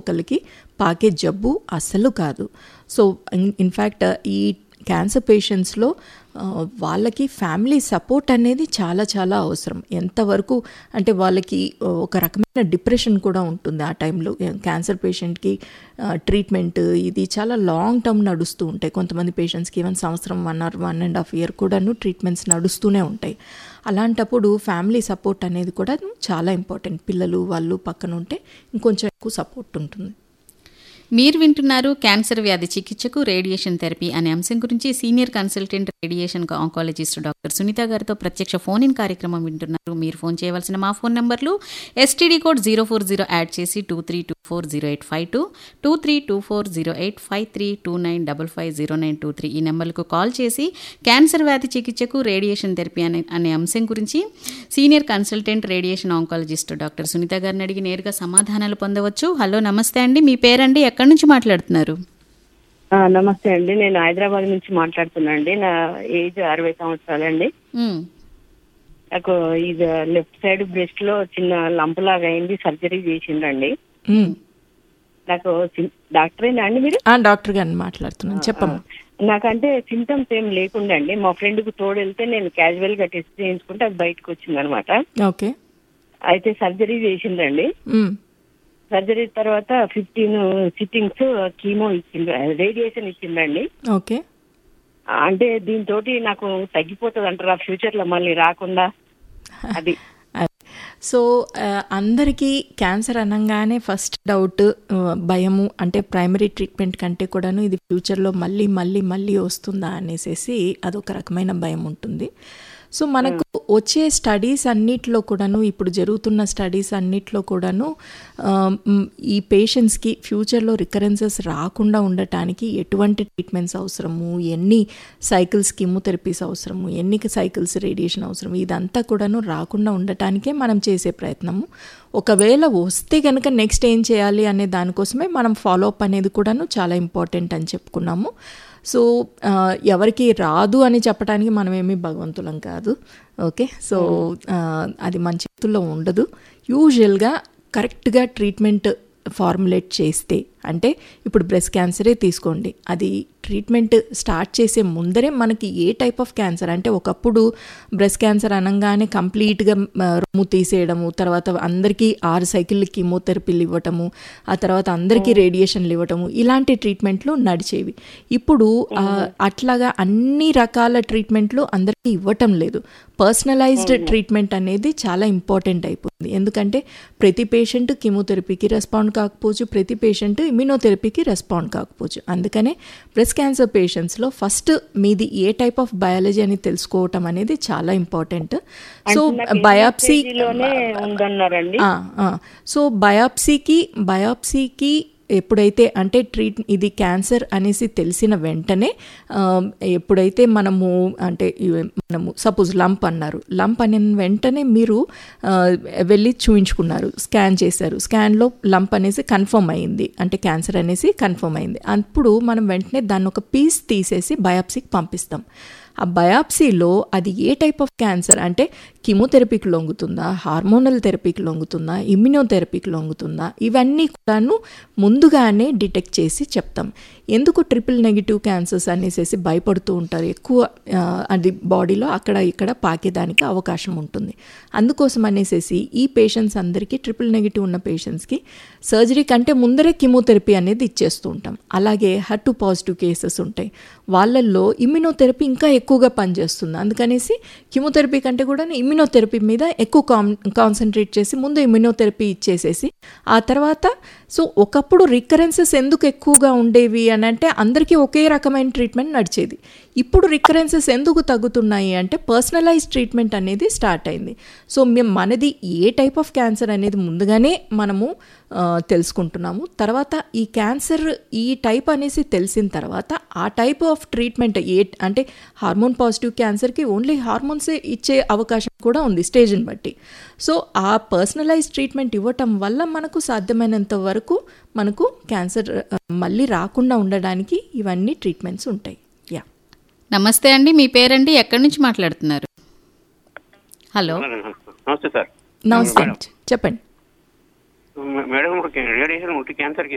ఒక్కరికి పాకే జబ్బు అస్సలు కాదు. సో ఇన్ఫ్యాక్ట్ ఈ క్యాన్సర్ పేషెంట్స్లో వాళ్ళకి ఫ్యామిలీ సపోర్ట్ అనేది చాలా చాలా అవసరం. ఎంతవరకు అంటే వాళ్ళకి ఒక రకమైన డిప్రెషన్ కూడా ఉంటుంది ఆ టైంలో. క్యాన్సర్ పేషెంట్కి ట్రీట్మెంట్ ఇది చాలా లాంగ్ టర్మ్ నడుస్తూ ఉంటాయి. కొంతమంది పేషెంట్స్కి ఈవెన్ సంవత్సరం 1.5 year కూడాను ట్రీట్మెంట్స్ నడుస్తూనే ఉంటాయి. అలాంటప్పుడు ఫ్యామిలీ సపోర్ట్ అనేది కూడా చాలా ఇంపార్టెంట్. పిల్లలు వాళ్ళు పక్కన ఉంటే ఇంకొంచెం ఎక్కువ సపోర్ట్ ఉంటుంది. మీరు వింటున్నారు క్యాన్సర్ వ్యాధి చికిత్సకు రేడియేషన్ థెరపీ అనే అంశం గురించి senior consultant radiation oncologist doctor Sunitha గారితో ప్రత్యక్ష ఫోన్ ఇన్ కార్యక్రమం వింటున్నారు. మీరు ఫోన్ చేయవలసిన మా ఫోన్ నంబర్లు STD కోడ్ 040 యాడ్ చేసి 23240852, 23240853, 2955050923 ఈ నెంబర్లకు కాల్ చేసి క్యాన్సర్ వ్యాధి చికిత్సకు రేడియేషన్ థెరపీ అనే అంశం గురించి senior consultant radiation oncologist doctor Sunitha గారిని అడిగి నేరుగా సమాధానాలు పొందవచ్చు. హలో, నమస్తే అండి. మీ పేరండి, ఎక్కడి నుంచి మాట్లాడుతున్నారు? నమస్తే అండి, నేను హైదరాబాద్ నుంచి మాట్లాడుతున్నా అండి. నా ఏజ్ 60 సంవత్సరాలండి. నాకు ఇది లెఫ్ట్ సైడ్ బ్రెస్ట్ లో చిన్న లంప్ లాగా అయింది, సర్జరీ చేసిండండి. నాకు డాక్టరేనా అండి మీరు? డాక్టర్ గారిని మాట్లాడుతున్నాను, చెప్పమ్మా. నాకంటే సింటమ్స్ ఏం లేకుండండి. మా ఫ్రెండ్ కు తోడు వెళ్తే నేను క్యాజువల్ గా టెస్ట్ చేయించుకుంటే అది బయటకు వచ్చింది అనమాట. ఓకే. అయితే సర్జరీ చేసిండండి. సర్జరీ తర్వాత 15 సిట్టింగ్స్ కీమో ఇచ్చింది, రేడియేషన్ ఇచ్చిందండి. ఓకే. అంటే దీంతో నాకు తగ్గిపోతుంది అంటారా ఫ్యూచర్ లో మళ్ళీ రాకుండా? అది సో అందరికీ క్యాన్సర్ అనగానే ఫస్ట్ డౌట్, భయము, అంటే ప్రైమరీ ట్రీట్మెంట్ కంటే కూడాను ఇది ఫ్యూచర్లో మళ్ళీ మళ్ళీ మళ్ళీ వస్తుందా అనేసి అదొక రకమైన భయం ఉంటుంది. సో మనకు వచ్చే స్టడీస్ అన్నిట్లో కూడాను, ఇప్పుడు జరుగుతున్న స్టడీస్ అన్నిట్లో కూడాను ఈ పేషెంట్స్కి ఫ్యూచర్లో రికరెన్సెస్ రాకుండా ఉండటానికి ఎటువంటి ట్రీట్మెంట్స్ అవసరము, ఎన్ని సైకిల్స్ కీమోథెరపీస్ అవసరము, ఎన్ని సైకిల్స్ రేడియేషన్ అవసరము, ఇదంతా కూడాను రాకుండా ఉండటానికే మనం చేసే ప్రయత్నము. ఒకవేళ వస్తే కనుక నెక్స్ట్ ఏం చేయాలి అనే దానికోసమే మనం ఫాలోఅప్ అనేది కూడాను చాలా ఇంపార్టెంట్ అని చెప్పుకున్నాము. సో ఎవరికి రాదు అని చెప్పడానికి మనమేమీ భగవంతులం కాదు. ఓకే. సో అది మన చేతుల్లో ఉండదు. యూజువల్గా కరెక్ట్గా ట్రీట్మెంట్ ఫార్ములేట్ చేస్తే, అంటే ఇప్పుడు బ్రెస్ట్ క్యాన్సరే తీసుకోండి, అది ట్రీట్మెంట్ స్టార్ట్ చేసే ముందరే మనకి ఏ టైప్ ఆఫ్ క్యాన్సర్, అంటే ఒకప్పుడు బ్రెస్ట్ క్యాన్సర్ అనగానే కంప్లీట్గా రొమ్ము తీసేయడము, తర్వాత అందరికీ 6 సైకిళ్ళు కీమోథెరపీలు ఇవ్వటము, ఆ తర్వాత అందరికీ రేడియేషన్లు ఇవ్వటము, ఇలాంటి ట్రీట్మెంట్లు నడిచేవి. ఇప్పుడు అట్లాగా అన్ని రకాల ట్రీట్మెంట్లు అందరికీ ఇవ్వటం లేదు. పర్సనలైజ్డ్ ట్రీట్మెంట్ అనేది చాలా ఇంపార్టెంట్ అయిపోయింది. ఎందుకంటే ప్రతి పేషెంట్ కీమోథెరపీకి రెస్పాండ్ కాకపోవచ్చు, ప్రతి పేషెంట్ ఇమ్యూనోథెరపీకి రెస్పాండ్ కాకపోవచ్చు. అందుకనే బ్రెస్ట్ క్యాన్సర్ పేషెంట్స్లో ఫస్ట్ మీది ఏ టైప్ ఆఫ్ బయాలజీ అని తెలుసుకోవటం అనేది చాలా ఇంపార్టెంట్. సో బయాప్సీ సో బయాప్సీకి ఎప్పుడైతే అంటే ఇది క్యాన్సర్ అనేసి తెలిసిన వెంటనే ఎప్పుడైతే మనము సపోజ్ లంప్ అన్నారు, లంప్ అనే వెంటనే మీరు వెళ్ళి చూయించుకున్నారు, స్కాన్ చేశారు, స్కాన్లో లంప్ అనేసి కన్ఫర్మ్ అయింది, అంటే క్యాన్సర్ అనేసి కన్ఫర్మ్ అయింది. అప్పుడు మనం వెంటనే దాన్ని ఒక పీస్ తీసేసి బయాప్సీకి పంపిస్తాం. ఆ బయాప్సీలో అది ఏ టైప్ ఆఫ్ క్యాన్సర్, అంటే కీమోథెరపీకి లొంగుతుందా, హార్మోనల్ థెరపీకి లొంగుతుందా, ఇమ్యూనోథెరపీకి లొంగుతుందా, ఇవన్నీ కూడాను ముందుగానే డిటెక్ట్ చేసి చెప్తాం. ఎందుకు ట్రిపుల్ నెగిటివ్ క్యాన్సర్స్ అనేసి భయపడుతూ ఉంటారు, ఎక్కువ అది బాడీలో అక్కడ ఇక్కడ పాకేదానికి అవకాశం ఉంటుంది. అందుకోసం అనేసి ఈ పేషెంట్స్ అందరికీ, ట్రిపుల్ నెగిటివ్ ఉన్న పేషెంట్స్కి సర్జరీ కంటే ముందరే కీమోథెరపీ అనేది ఇచ్చేస్తూ ఉంటాం. అలాగే HER2 పాజిటివ్ కేసెస్ ఉంటాయి, వాళ్ళల్లో ఇమ్యూనోథెరపీ ఇంకా ఎక్కువగా పనిచేస్తుంది. అందుకనేసి కీమోథెరపీ కంటే కూడా ఇమ్యూనోథెరపీ మీద ఎక్కువ కాన్సన్ట్రేట్ చేసి ముందు ఇమ్యూనోథెరపీ ఇచ్చేసేసి ఆ తర్వాత సో ఒకప్పుడు రికరెన్సెస్ ఎందుకు ఎక్కువగా ఉండేవి అని అంటే అందరికీ ఒకే రకమైన ట్రీట్మెంట్ నడిచేది. ఇప్పుడు రికరెన్సెస్ ఎందుకు తగ్గుతున్నాయి అంటే పర్సనలైజ్ ట్రీట్మెంట్ అనేది స్టార్ట్ అయింది. సో మనది ఏ టైప్ ఆఫ్ క్యాన్సర్ అనేది ముందుగానే మనము తెలుసుకుంటున్నాము. తర్వాత ఈ క్యాన్సర్ ఈ టైప్ అనేసి తెలిసిన తర్వాత ఆ టైప్ ఆఫ్ ట్రీట్మెంట్ అంటే హార్మోన్ పాజిటివ్ క్యాన్సర్కి ఓన్లీ హార్మోన్సే ఇచ్చే అవకాశం కూడా ఉంది స్టేజ్ని బట్టి. సో ఆ పర్సనలైజ్ ట్రీట్మెంట్ ఇవ్వటం వల్ల మనకు సాధ్యమైనంత వరకు మనకు క్యాన్సర్ మళ్ళీ రాకుండా ఉండడానికి ఇవన్నీ ట్రీట్మెంట్స్ ఉంటాయి. యా, నమస్తే అండి, మీ పేరండి, ఎక్కడి నుంచి మాట్లాడుతున్నారు? హలో, నమస్తే సార్. నమస్తే, చెప్పండి మేడం. Radiation cancer